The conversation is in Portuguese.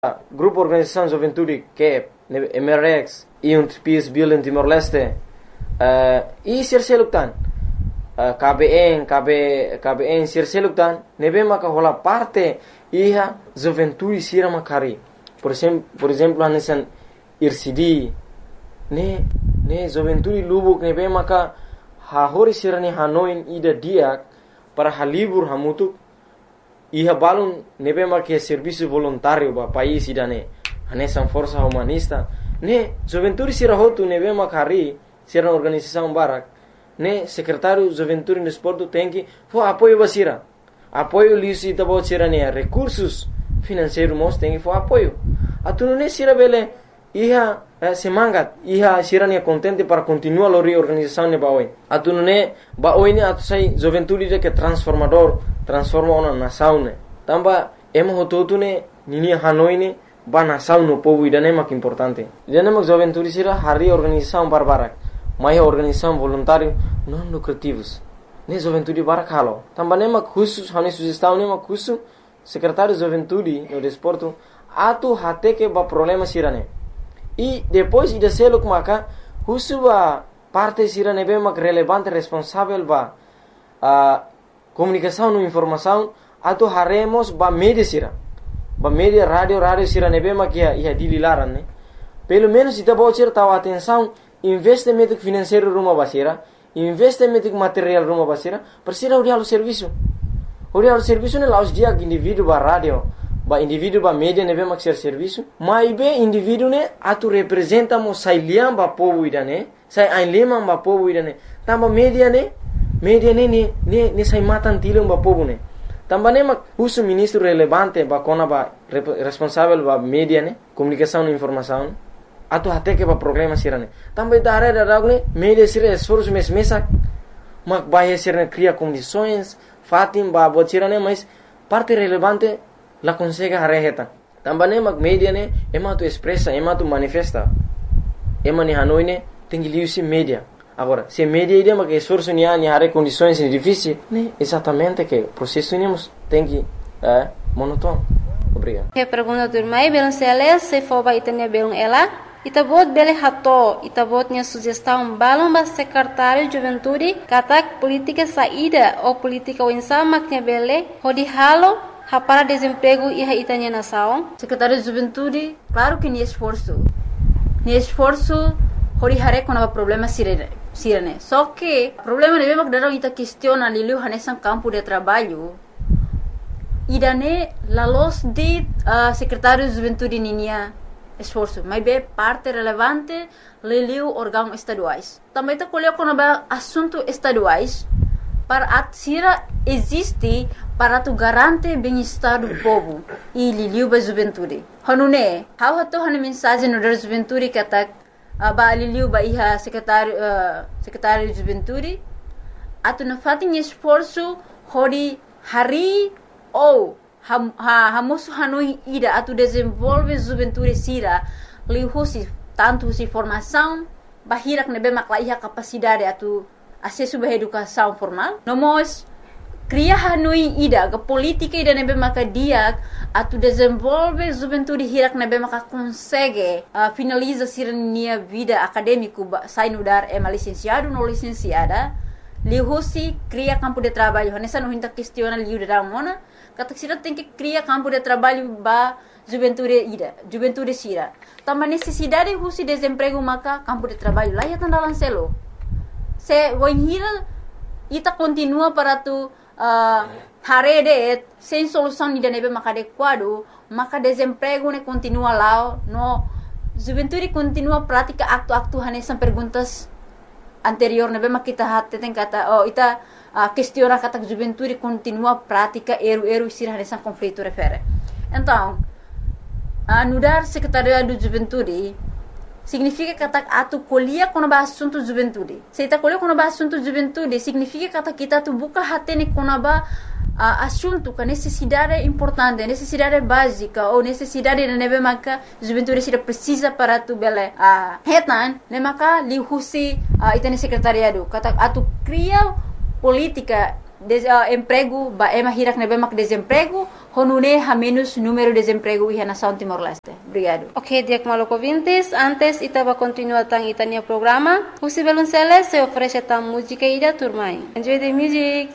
Grupo Organização Juventude CAP, MRX e Peace Building Timor-Leste e Sirseluktan KBN Sirseluktan nebe maka hola parte iha Juventude Sira Makari por exemplo hanesan IRCD ne Juventude Lubuk nebe maka hahori sirani Hanoi ida diak para halibur hamutuk iha balun nebe marque serviço voluntário ba país idane hanesan força humanista ne Juventude Sira Hotu nebe makari sira organização barak ne secretário Juventude no Esporte tem que for apoio basira apoio lisi tabo sira ne recursos financeiros mos tem que for apoio atunu ne sira bele iha semangat iha sira ne contente para continuar lori organização ne baoi atunu ne baoi ne atu sai Juventude de que transforma ona nação ne tamba emo hototu ne nini Hanoi ne ba nação no povo idane mak importante idane mak Juventude sira hari organização barbarak mai organização voluntário não lucrativos ne Juventude barak halo tamba ne mak khusus hani sugestão ne mak khusus secretário Juventude no desporto atu hate que ba problema sira ne e depois ida seluk maka khusus ba parte sira ne be mak relevante responsável ba comunicação no informação atu haremos ba media sira ba media radio sira ne be mak ia dililaran ne pelo menos ita bocir tahu atenção investimento financeiro rumah basira investimento material rumah basira persira urial serviço ne laus dia indivíduo ba radio ba indivíduo ba media ne be mak ser serviço mai be indivíduo ne atu representa mo sai liam ba povo idane sai ain limam ba povo idane tamba media ne sai matan tilung ba povo ne tamba ne mak usu ministro relevante ba kona ba responsável ba media ne comunicação e informação atu hate que ba problema sirane tamba idare ne media sira esforço mesak mak bahia sirane cria condições fatim ba botirane mas parte relevante la consegue hareheta tamba ne mak media ne ema tu expressa ema tu manifesta ema ni Hanoi ne tem que liusi media agora se media ide mak esforço ni hare condições difíceis ne exatamente que processo nimos tem que monotono obrigado que pergunta turmai belum sele se foba itania belum ela itabot bele hato itabotnya sugestão balão ba secretário de juventude katak política saída ou política winsa maknya bele hodi halo para desemprego e itania nação secretário de juventude claro que ni esforço hori hare com problema sirene só que problema de mak darão ita questiona lilu hanesan campo de trabalho idane la los de secretário de juventude ninia esforço, mas bem parte relevante leliu órgãos estaduais. Também está colhendo com assuntos estaduais para atsira existe para tu garante bem-estar do povo e leliu ba juventude. Hanune, how hato hane mensagem no da juventude que tá ba leliu ba iha secretário de juventude atu na fatin esforço hori hari ou hamusu Hanoi ida atu desenvolve juventude sira lihusi tanto si formação bahirak nebe maklaiha capacidade atu acesso ba educação formal nomos cria Hanoi ida ga política ida nebe makadia atu desenvolve juventude hirak nebe maka consegue finaliza sira nia vida acadêmico sai no dar licenciado no licenciada lihusi cria campo de trabalho hanesa no hinta questiona liu da mona kata sira tem que criar campo de trabalho ba juventude sira tamba necessidade husi desemprego maka campo de trabalho lá ya tanda lancelo se voinhira ita continua para tu harede sem solução ida nebe maka adequado maka desemprego ne continua lá no juventude continua prática aktu hanesan perguntas anterior nebe makita hatte tem kata ita questiona kata juventude continua prática eru sira nessa conflito refere então anudar secretaria do juventude significa kata atu colia com ba assunto juventude se ita colia com ba assunto juventude significa kata kita tu buka hatene com ba assunto que necessidade importante necessidade básica ou necessidade de nebe maka juventude sira precisa para tu bele hetan ne maka lihusi itane secretariado kata atu cria política emprego ba ema hirak nebe mak desemprego honune ha menos número de desemprego iha nação Timor-Leste. Obrigado. Ok, Diak Maloko Vintes, antes itaba continua tang itania programa, Usi Belunceles se oferece tam música ida turmai. Enjoy the music!